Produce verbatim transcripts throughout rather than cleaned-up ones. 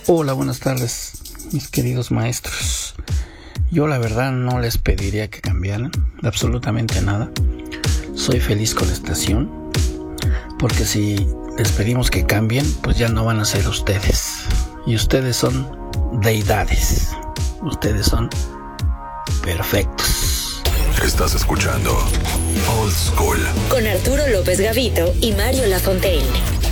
Hola, buenas tardes, mis queridos maestros. Yo la verdad no les pediría que cambiaran absolutamente nada. Soy feliz con la estación, porque si les pedimos que cambien, pues ya no van a ser ustedes. Y ustedes son deidades. Ustedes son perfectos. Estás escuchando Old School con Arturo López Gavito y Mario Lafontaine.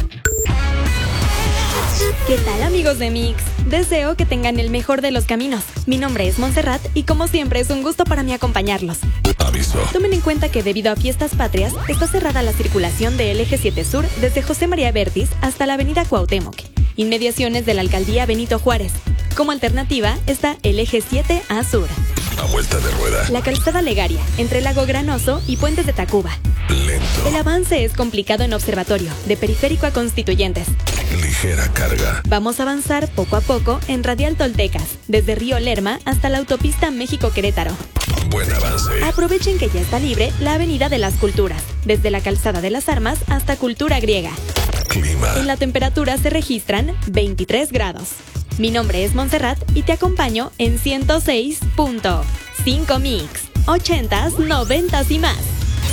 ¿Qué tal, amigos de Mix? Deseo que tengan el mejor de los caminos. Mi nombre es Montserrat y como siempre es un gusto para mí acompañarlos. Aviso. Tomen en cuenta que debido a fiestas patrias está cerrada la circulación del Eje siete Sur desde José María Bertis hasta la avenida Cuauhtémoc, inmediaciones de la alcaldía Benito Juárez. Como alternativa está el Eje siete A Sur. A vuelta de rueda. La calzada Legaria, entre Lago Granoso y Puentes de Tacuba. Lento. El avance es complicado en Observatorio, de Periférico a Constituyentes. Ligera carga. Vamos a avanzar poco a poco en Radial Toltecas, desde Río Lerma hasta la autopista México-Querétaro. Buen avance. Aprovechen que ya está libre la Avenida de las Culturas, desde la Calzada de las Armas hasta Cultura Griega. Clima. En la temperatura se registran veintitrés grados. Mi nombre es Montserrat y te acompaño en ciento seis punto cinco Mix, ochentas, noventas y más.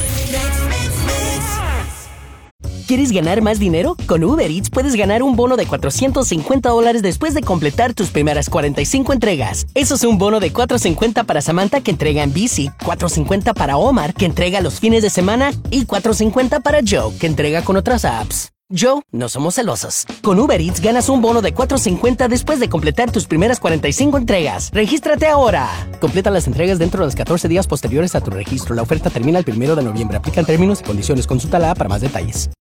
¿Quieres ganar más dinero? Con Uber Eats puedes ganar un bono de cuatrocientos cincuenta dólares después de completar tus primeras cuarenta y cinco entregas. Eso es un bono de cuatrocientos cincuenta para Samantha, que entrega en bici, cuatrocientos cincuenta para Omar, que entrega los fines de semana, y cuatrocientos cincuenta para Joe, que entrega con otras apps. Joe, no somos celosos. Con Uber Eats ganas un bono de cuatrocientos cincuenta después de completar tus primeras cuarenta y cinco entregas. ¡Regístrate ahora! Completa las entregas dentro de los catorce días posteriores a tu registro. La oferta termina el primero de noviembre. Aplican términos y condiciones. Consulta la app para más detalles.